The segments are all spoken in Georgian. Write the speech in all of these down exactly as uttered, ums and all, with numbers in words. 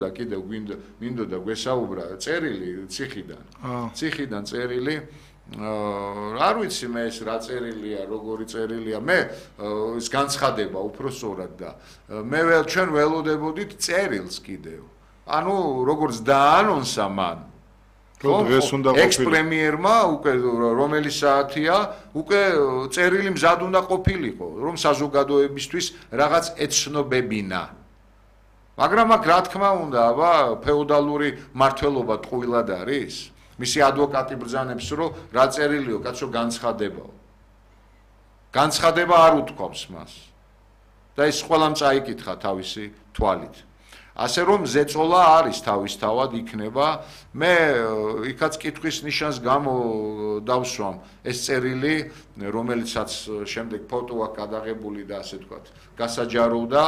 და კიდევ მინდოდა გვესაუბრა წერილი ციხიდან. ციხიდან წერილი არ ვიცი მე ეს რა წერილია, როგორი წერილია. მე ეს განცხადება უფრო სწორად და მე վել ჩვენ ველოდებოდით წერილს კიდევ. ანუ როგორც დაანონსა მან ექს-პრემიერმა უკვე რომელი საათია, უკვე წერილი მზად უნდა ყოფილიყო, რომ საზოგადოებისთვის რაღაც ეცნობებინა. მაგრამ აქ რა თქმა უნდა, აბა, ფეოდალური მართლობა ტყუილად არის? მისი ადვოკატი ბრძანებს, რომ რა წერილიო, კაცო განცხადებაო. განცხადება არ უთქვამს მას. და ეს ყველამ წაიკითხა თავისი თვალით. ასე რომ ზეწოლა არის თავისთავად იქნება, მე იქაც კითხვის ნიშანს გამო დავსვამ ეს წერილი, რომელიცაც შემდეგ ფოტო აქვს გადაღებული და ასე ვთქვათ, გასაჯაროვდა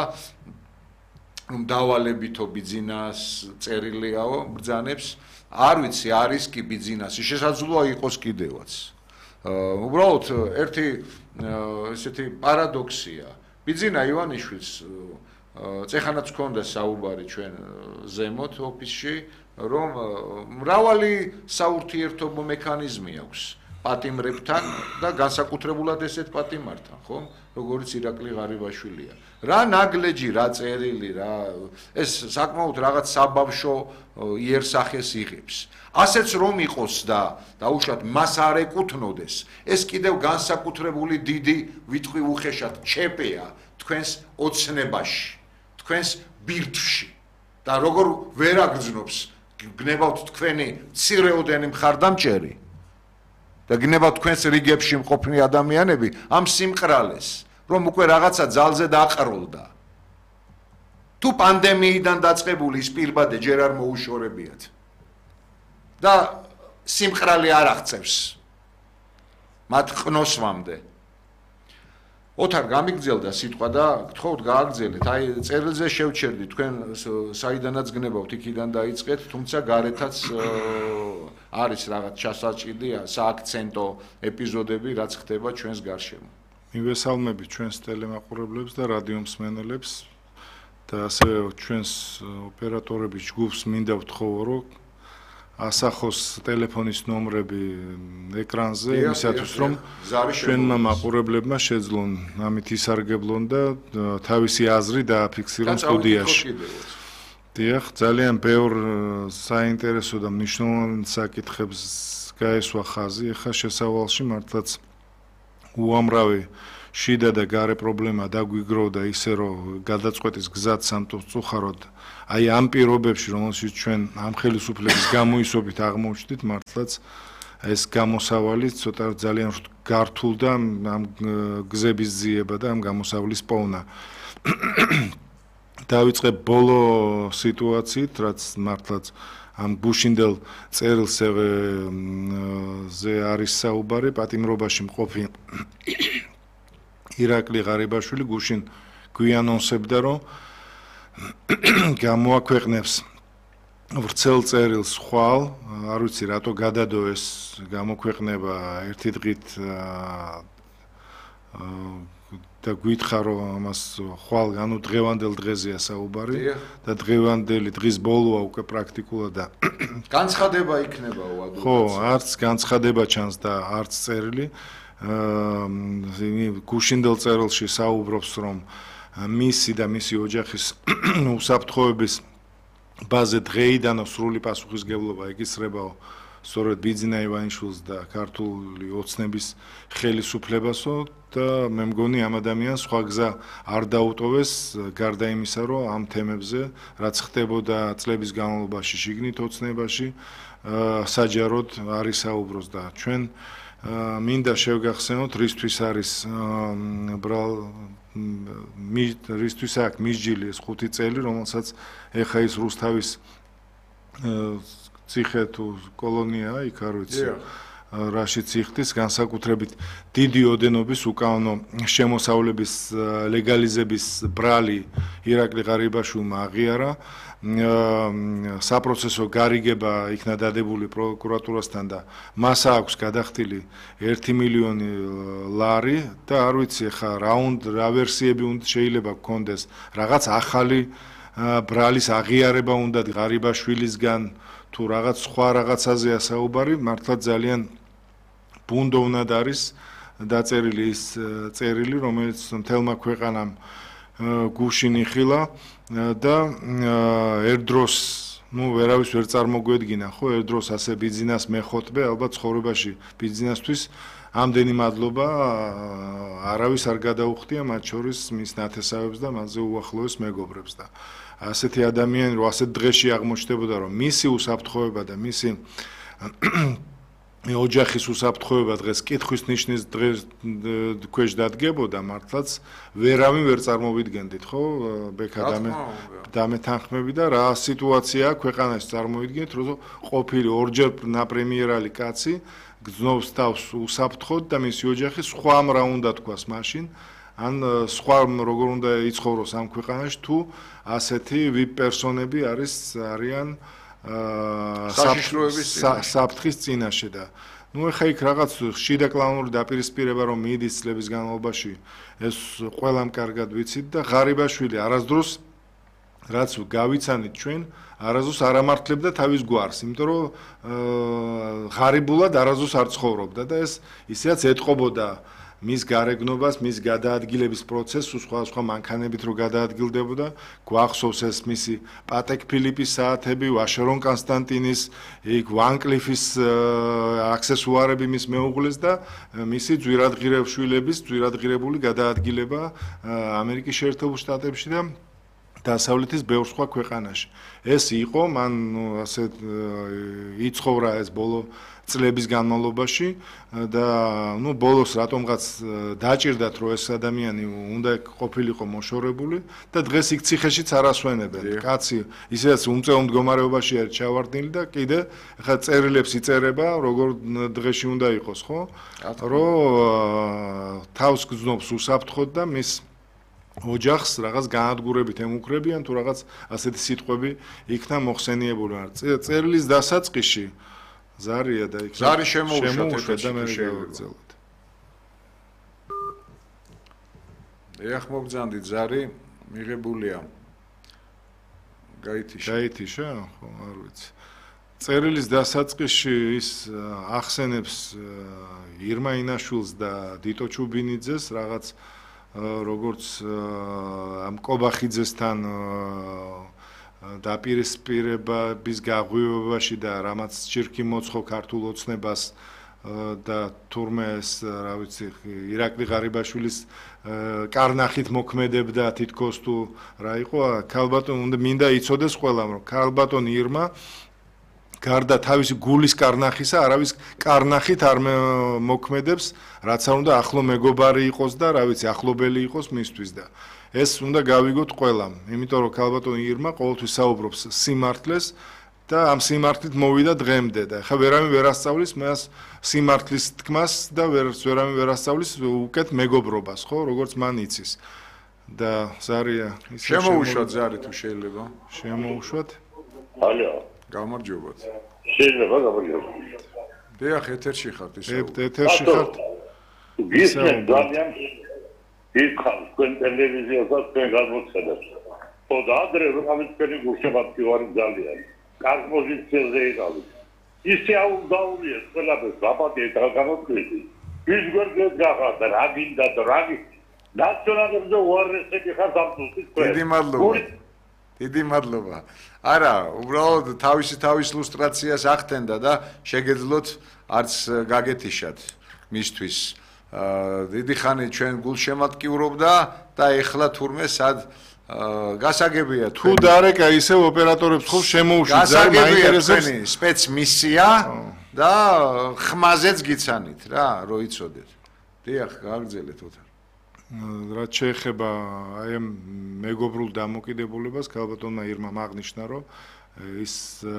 რომ დავალებითო ბიძინას წერილიაო ბრძანებს, არ ვიცი არის კი ბიძინასი, შესაძლოა იყოს კიდევაც. უბრალოდ ერთი ესეთი პარადოქსია. ბიძინა ივანიშვილს წეხანაც ჰქონდა საუბარი ჩვენ ზემოთ ოფისში, რომ მრავალი საურთიერთობო მექანიზმი აქვს პატიმრებთან და განსაკუთრებულად ესეთ პატიმართან, ხო? როგორც ირაკლი ღარიბაშვილია. რა ნაგლეჯი, რა წერილი, რა ეს საკმაოდ რაღაც საბავშვო იერსახეს იღებს. ასეც რომ იყოს და დაუშვათ მას არ ეკუთვნოდეს, ეს კიდევ განსაკუთრებული დიდი ვიტყვი უხეშად ჩეპეა თქვენს ოცნებაში, თქვენს ბირთვში და როგორ ვერ აგრძნობს გნებავთ თქვენი მცირეოდენი მხარდამჭერი და გნებავთ თქვენს რიგებში მყოფნი ადამიანები ამ სიმყრალეს, რომ უკვე რაღაცა ძალზე დააყროლდა. თუ პანდემიიდან დაწყებული ის პირბადე ჯერ არ მოუშორებიათ და სიმყრალე არ აღწევს მათ ყნოსვამდე. ოთარ გამიგძელდა სიტყვა და გთხოვთ გააგრძელეთ. აი წერილზე შევჩერდით, თქვენ საიდანაც გნებავთ, იქიდან დაიწყეთ, თუმცა გარეთაც არის რაღაც ჩასაჭიდი სააქცენტო ეპიზოდები, რაც ხდება ჩვენს გარშემო. მივესალმებით ჩვენს ტელემაყურებლებს და რადიო მსმენელებს და ასევე ჩვენს ოპერატორების ჯგუფს მინდა ვთხოვო, რომ ასახოს ტელეფონის ნომრები ეკრანზე, იმისათვის რომ ჩვენმა მაყურებლებმა შეძლონ ამით ისარგებლონ და თავისი აზრი დააფიქსირონ სტუდიაში. დიახ, ძალიან ბევრ საინტერესო და მნიშვნელოვან საკითხებს გაესვა ხაზი. ეხლა შესავალში მართლაც უამრავი შიდა და გარე პრობლემა დაგვიგროვდა ისე, რომ გადაწყვეტის გზად სამწუხაროდ აი ამ პირობებში, რომელშიც ჩვენ ამ ხელისუფლების გამოისობით აღმოჩნდით, მართლაც ეს გამოსავალი ცოტა ძალიან გართულ და ამ გზების ძიება და ამ გამოსავლის პოვნა. დავიწყებ ბოლო სიტუაციით, რაც მართლაც ამ გუშინდელ წერილზე არის საუბარი, პატიმრობაში მყოფი ირაკლი ღარიბაშვილი გუშინ გვიანონსებდა, რომ გამოაქვეყნებს ვრცელ წერილს ხვალ, არ ვიცი რატო გადადო ეს გამოქვეყნება ერთი დღით და გვითხრა რომ ამას ხვალ ანუ დღევანდელ დღეზეა საუბარი და დღევანდელი დღის ბოლოა უკვე პრაქტიკულად და განცხადება იქნებაო ადვოკატს. ხო, არც განცხადება ჩანს და არც წერილი. გუშინდელ წერილში საუბრობს, რომ მისი და მისი ოჯახის უსაფრთხოების ბაზე დღეიდანო სრული პასუხისგებლობა ეკისრებაო სწორედ ბიძინა ივანიშვილს და ქართული ოცნების ხელისუფლებასო და მე მგონი ამ ადამიანს სხვა გზა არ დაუტოვეს გარდა იმისა, რომ ამ თემებზე რაც ხდებოდა წლების განმავლობაში შიგნით ოცნებაში საჯაროდ არის საუბროს და ჩვენ მინდა შევგახსენოთ რისთვის არის რისთვის აქვს მისჯილი ეს ხუთი წელი, რომელსაც ეხა ის რუსთავის ციხე თუ კოლონია, იქ არ ვიცი, რაშიც იხდის, განსაკუთრებით დიდი ოდენობის უკანონო შემოსავლების ლეგალიზების ბრალი ირაკლი ღარიბაშვილმა აღიარა. საპროცესო გარიგება იქნა დადებული პროკურატურასთან და მას აქვს გადახდილი ერთი მილიონი ლარი და არ ვიცი ხა რა უნდა რა ვერსიები უნდა შეიძლება გქონდეს რაღაც ახალი ბრალის აღიარება უნდა ღარიბაშვილისგან თუ რაღაც სხვა რაღაცაზეა საუბარი, მართლა ძალიან ბუნდოვნად არის დაწერილი ის წერილი, რომელიც მთელმა ქვეყანამ გუშინ იხილა და ერთდროს ну, ვერავის ვერ წარმოგვედგინა, ხო, ერთდროს ასე ბიზნეს მეხოთბე, ალბათ ცხოვრებაში ბიზნესთვის ამდენი მადლობა არავის არ გადაუხდია, მათ შორის მის ნათესავებს და მასზე უახლოეს მეგობრებს და ასეთი ადამიანი რო ასეთ დღეში აღმოჩნდებოდა, რომ მისი უსაფრთხოება და მისი ოჯახის უსაფრთხოება დღეს კითხვის ნიშნის დღეს ქვეშ დადგებოდა, მართლაც ვერავინ ვერ წარმოვიდგენდით, ხო, ბექა დამეთანხმები და რა სიტუაციაა ქვეყანაში წარმოვიდგინეთ, რომ ყოფილი ორჯერ ნაპრემიერალი კაცი გზნობს თავს უსაფრთხოდ და მისი ოჯახი სხვამ რა უნდა თქვას მაშინ, ან სხვამ როგორ უნდა იცხოვროს ამ ქვეყანაში თუ ასეთი ვიპ პერსონები არის არიან საფრთხის წინაშე და ну ეხა იქ რაღაც შიდა კლანური დაპირისპირება რომ მიდის წლების განმავლობაში ეს ყველამ კარგად ვიცით და ღარიბაშვილი არასდროს რაც გავიცანით ჩვენ არასდროს არ ამართლებდა თავის გვარს, იმიტომ რომ ღარიბულად არასდროს არ ცხოვრობდა და ეს ისედაც ეტყობოდა მის გარეგნობას, მის გადაადგილების პროცესს, სხვა სხვა მანქანებით რო გადაადგილდებოდა, გვახსოვს ეს მისი პატეკ ფილიპის საათები, ვაშერონ კონსტანტინის, იქ ვანკლიფის აქსესუარები მის მეუღლეს და მისი ძვირადღირებ შვილების ძვირადღირებული გადაადგილება ამერიკის შეერთებულ შტატებში და დასავლეთის ბევრ სხვა ქვეყანაში. ეს იყო, მან ასე იცხოვრა ეს ბოლო წლების განმავლობაში და ну ბოლოს რატომღაც დაჭირდათ რომ ეს ადამიანი უნდა ყოფილიყო მოშორებული და დღეს იქ ციხეშიც არ ასვენებენ. კაცი ისედაც უმწეო მდგომარეობაში არის ჩავარდნილი და კიდე ახლა წერილებს იწერება როგორ დღეში უნდა იყოს, ხო? რომ თავს გზნობს უსაფრთხოდ და მის ოჯახს რაღაც განადგურებით ემუქრებიან თუ რაღაც ასეთი სიტყვები იქნა მოხსენიებული. წერილის დასაწყისში ზარია და იქ ზარი შემოუშვა და მე გავაგზავნეთ. ეხ მოგძანდით ზარი მიღებულია. გაითიშა. გაითიშა, ხო, არ ვიცი. წერილის დასაწყისში ის ახსენებს ირმა ინაშვილს და დიტო ჩუბინიძეს რაღაც როგორც ამ კობახიძესთან დაპირისპირების გაღვივებაში და რამაც ჭირკი მოცხო ქართულ ოცნებას და თურმე ეს რა ვიცი ირაკლი ღარიბაშვილის კარნახით მოქმედებდა თითქოს თუ რა იყო ქალბატონ უნდა მინდა იცოდეს ყველამ რომ ქალბატონი ირმა გარდა თავისი გულის კარნახისა არავის კარნახით არ მოქმედებს რაც არ უნდა ახლო მეგობარი იყოს და რა ვიცი ახლობელი იყოს მისთვის და ეს უნდა გავიგოთ ყველამ იმიტომ რომ ქალბატონი ირმა ყოველთვის საუბრობს სიმართლეს და ამ სიმართლით მოვიდა დღემდე და ხა ვერავინ ვერ ასწავლის მას სიმართლის თქმას და ვერავინ ვერ ასწავლის უკეთ მეგობრობას ხო როგორც მან იცის და ზარია ისე შემოუშვათ ზარი თუ შეიძლება შემოუშვათ ალო გამარჯობათ შეიძლება გამარჯობათ დიახ ეთერში ხართ ისე ეთერში ხართ ისე ძალიან ის ხან ტელევიზიასაც თქვენ გამოცადეთ ხო და ადრე რომელიც თქვენი გუშევათი ვარ ძალიან კარგ პოზიციაზე იყავით ისე აუდაურიეთ ყველაფერს დაპატიეთ რა გამოკვეთი ის გვერდით გახარდა რა გინდა და რა ნაციონალიზმზე უარესები ხარ დამწუხით თქვენ დიდი მადლობა დიდი მადლობა არა უბრალოდ თავისი თავის ილუსტრაციას ახდენდა და შეგეძლოთ არც გაგეთიშათ მისთვის დიდი ხანი ჩვენ გულშემატკივრობდა და ეხლა თურმე სად გასაგებია თუ დარეკა ისევ ოპერატორებს ხო შემოუშვით ზარი მაინტერესებს სპეცმისია და ხმაზეც გიცანით რა რო იცოდეთ დიახ გაგრძელეთ ოთარ რაც შეეხება აი ამ მეგობრულ დამოკიდებულებას ქალბატონმა ირმა აღნიშნა რომ ის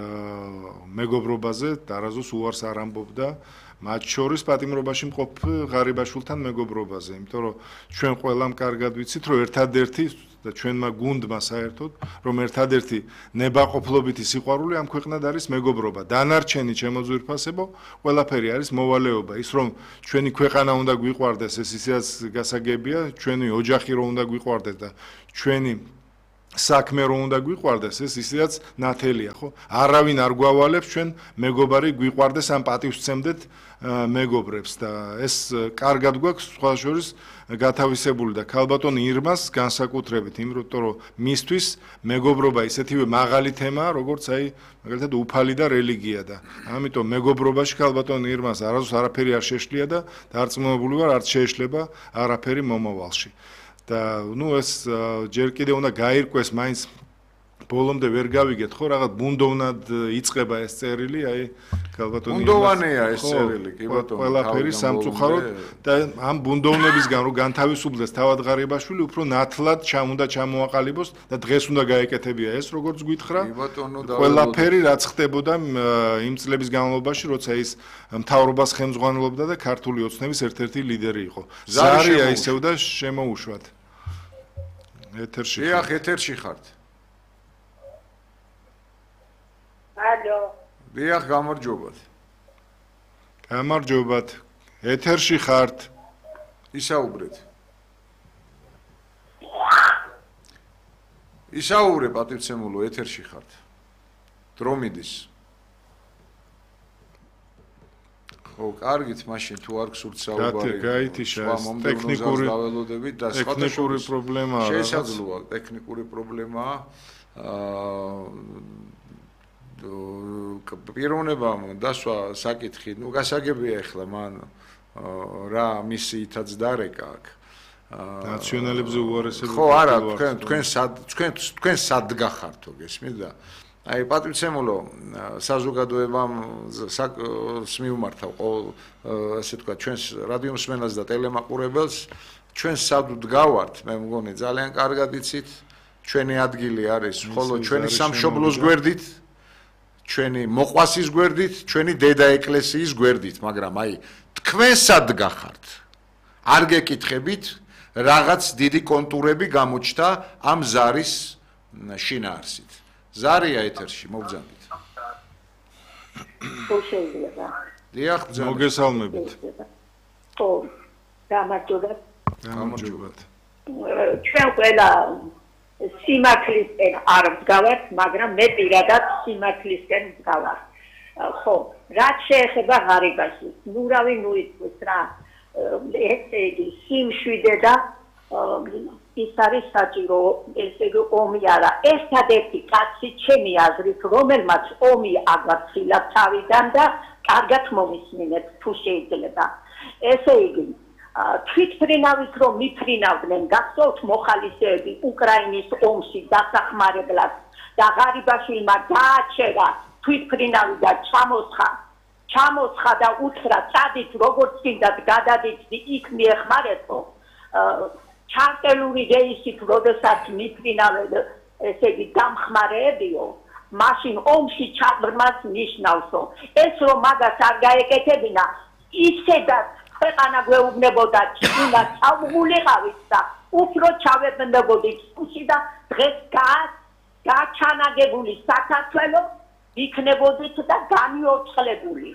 მეგობრობაზე არასდროს უარს არ ამბობდა მათ შორის პატიმრობაში მყოფ ღარიბაშვილთან მეგობრობაზე იმიტომ რომ ჩვენ ყველამ კარგად ვიცით რომ ერთადერთი და ჩვენმა გუნდმა საერთოდ რომ ერთადერთი ნებაყოფლობითი სიყვარული ამ ქვეყნად არის მეგობრობა დანარჩენი ჩემო ძვირფასებო ყველაფერი არის მოვალეობა ის რომ ჩვენი ქვეყანა უნდა გვიყვარდეს ეს ისედაც გასაგებია ჩვენი ოჯახი რომ უნდა გვიყვარდეს და ჩვენი საქმე რო უნდა გვიყვარდეს, ეს ისედაც ნათელია, ხო? არავინ არ გვავალებს ჩვენ მეგობარი გვიყვარდეს ან პატივს ვცემდეთ მეგობრებს და ეს კარგად გვაქვს სხვა შორის გათავისებული და ქალბატონ ირმას განსაკუთრებით, იმიტომ რომ მისთვის მეგობრობა ისეთივე მაღალი თემაა, როგორც აი მაგალითად უფალი და რელიგია და ამიტომ მეგობრობაში ქალბატონ ირმას არასდროს არაფერი არ შეშლია და დარწმუნებული ვარ, არც შეეშლება არაფერი მომავალში. და ნუ ეს ჯერ კიდე უნდა გაირკვეს მაინც ბოლომდე ვერ გავიგეთ ხო რაღაც ბუნდოვნად იწება ეს წერილი აი ქალბატონი ბუნდოვანია ეს წერილი კი ბატონო ყველაფერი სამწუხაროდ და ამ ბუნდოვნებისგან რომ განთავისუფლდეს თავადღარიბაშვილი უფრო ნათლად უნდა ჩამოაყალიბოს და დღეს უნდა გაეკეთებია ეს როგორც გითხრა ყველაფერი რაც ხდებოდა იმ წლების განმავლობაში როცა ის მთავრობას ხელმძღვანელობდა და ქართული ოცნების ერთ-ერთი ლიდერი იყო ზარია ისევ და შემოუშვათ ეთერში დიახ ეთერში ხართ ალო დიახ გამარჯობათ გამარჯობათ ეთერში ხართ ისაუბრეთ ისაუბრე პატივცემულო ეთერში ხართ დრო მიდის ხო კარგით მაშინ თუ არ გსურთ საუბარი გაითიშა ეს ტექნიკური დაველოდებით და ტექნიკური პრობლემაა შესაძლოა ტექნიკური პრობლემაა პიროვნებამ დასვა საკითხი, ნუ გასაგებია ახლა მან რა მისიითაც დარეკა აქ. ნაციონალებზე უარესები ხო, არა, თქვენ თქვენ სად თქვენ თქვენ სად გახართო გესმით და აი პატივცემულო საზოგადოებამ მივმართავ ყოველ ასე თქვა ჩვენს რადიო მსმენელს და ტელემაყურებელს ჩვენ სად ვდგავართ მე მგონი ძალიან კარგად იცით ჩვენი ადგილი არის ხოლო ჩვენი სამშობლოს გვერდით ჩვენი მოყვასის გვერდით, ჩვენი დედა ეკლესიის გვერდით, მაგრამ აი თქვენ სად გახართ? არ გეკითხებით, რაღაც დიდი კონტურები გამოჩნდა ამ ზარის შინაარსით. ზარია ეთერში, მოგძანდით. ხო შეიძლება. დიახ, ბრძანეთ. მოგესალმებით. ხო, გამარჯობათ. გამარჯობათ. ჩვენ ყველა სიმართლისკენ არ ვდგავართ, მაგრამ მე პირადად სიმართლისკენ ვდგავარ. ხო, რაც შეეხება ღარიბას, ნუ რავი ნუ იცის რა. ესე იგი, სიმშვიდე და ის არის საჭირო, ესე იგი, ომი არა. ერთადერთი კაცი ჩემი აზრით, რომელმაც ომი აგვაცილა თავიდან და კარგად მომისმინეთ, თუ შეიძლება. ესე იგი, თვითფრინავის რომ მიფრინავდნენ გახსოვთ მოხალისეები უკრაინის ომში დასახმარებლად და ღარიბაშვილმა გააჩერა თვითფრინავი და ჩამოსხა ჩამოსხა და უთხრა წადით როგორც გინდათ გადადით იქ მიეხმარებო ჩარტელური რეისით როდესაც მიფრინავენ ესე იგი დამხმარეებიო მაშინ ომში ჩაბრმას ნიშნავსო ეს რომ მაგას არ გაეკეთებინა ისედაც ქვეყანა გვეუბნებოდა ჩინა წავულიყავით და უფრო ჩავებნებოდით სუში და დღეს გაჩანაგებული საქართველო იქნებოდით და განიორცხლებული.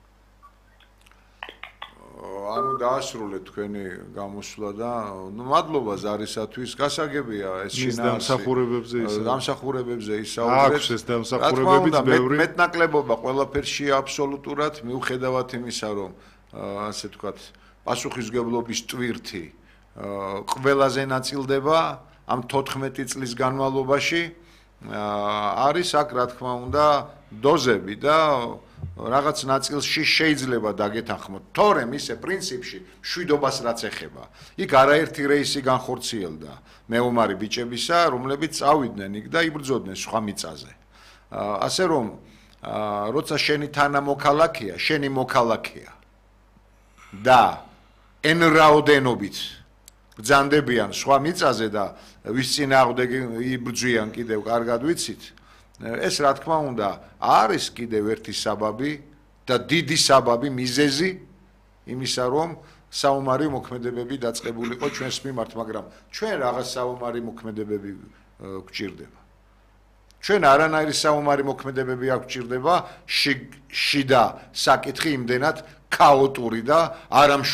ანუ დაასრულეთ თქვენი გამოსვლა და ნუ მადლობა ზარისათვის გასაგებია ეს შინაარსი დამსახურებებზე ის დამსახურებებზე ისაუბრეთ აქვს ეს დამსახურებებიც ბევრი მეტნაკლებობა ყველაფერში აბსოლუტურად მიუხედავად იმისა რომ ასე თქვათ პასუხისგებლობის ტვირთი ყველაზე ნაწილდება ამ თოთხმეტი წლის განმავლობაში არის აქ რა თქმა უნდა დოზები და რაღაც ნაწილში შეიძლება დაგეთანხმოთ თორემ ისე პრინციპში მშვიდობას რაც ეხება იქ არაერთი რეისი განხორციელდა მეომარი ბიჭებისა რომლებიც წავიდნენ იქ და იბრძოდნენ სხვა მიწაზე ასე რომ როცა შენი თანამოქალაქეა შენი მოქალაქეა და εν რაოდენობით ბრძანდებიან სხვა მიწაზე და ვის წინააღმდეგ იბრძვიან კიდევ კარგად ვიცით ეს რა თქმა უნდა არის კიდევ ერთი საბაბი და დიდი საბაბი მიზეზი იმისა რომ საომარი მოქმედებები დაწყებულიყო ჩვენს მიმართ მაგრამ ჩვენ რაღაც საომარი მოქმედებები გვჭირდება ჩვენ არანაირი საომარი მოქმედებები არ გვჭირდება შიდა საკითხი იმდენად ქაოტური და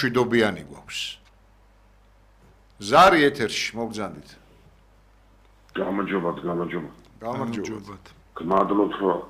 არამშვიდობიანი გვაქვს. ზარი ეთერში მოგძანდით. გამარჯობათ, გამარჯობა. გამარჯობა. გამარჯობათ. გმადლობთ, რომ